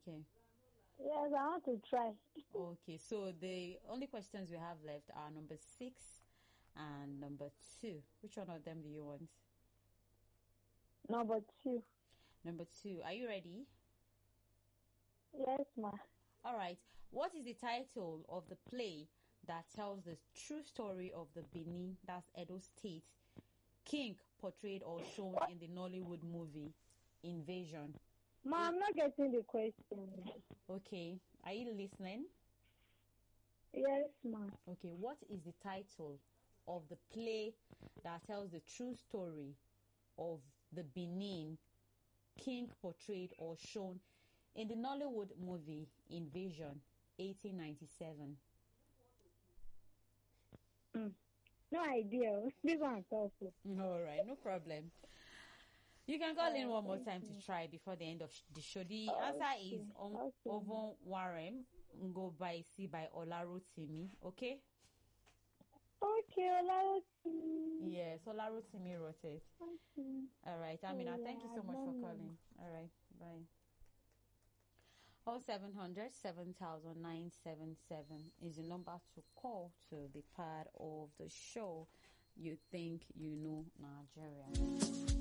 Okay. Yes, I want to try. Okay, so the only questions we have left are number 6 and number 2. Which one of them do you want? Number 2. Number 2. Are you ready? Yes, ma. All right. What is the title of the play that tells the true story of the Benin, that's Edo State, king portrayed or shown in the Nollywood movie Invasion? Ma, I'm not getting the question. Okay. Are you listening? Yes, ma. Okay. What is the title of the play that tells the true story of the Benin, king portrayed or shown in the Nollywood movie Invasion 1897? No idea. This one also. All right, no problem. You can call in one more Thank time you. to try before the end of the show. The answer is Okay. Ovon Warem Ngo by C by Olarotimi. Okay? Okay, let's Yes, Olarotimi wrote it. see. All right, Amina, thank you so much for calling. All right, bye. 0700 7977 is the number to call to be part of the show. You think you know Nigeria.